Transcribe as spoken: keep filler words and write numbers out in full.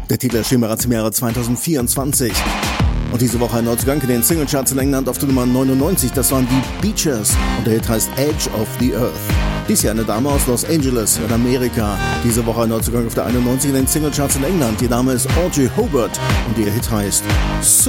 Der Titel erschien bereits im Jahre zweitausendvierundzwanzig. Und diese Woche ein Neuzugang in den Singlecharts in England auf der Nummer neunundneunzig. Das waren die Beaches und der Hit heißt Edge of the Earth. Dies Jahr eine Dame aus Los Angeles in Amerika. Diese Woche ein Neuzugang auf der einundneunzig in den Singlecharts in England. Die Dame ist Audrey Hobart und ihr Hit heißt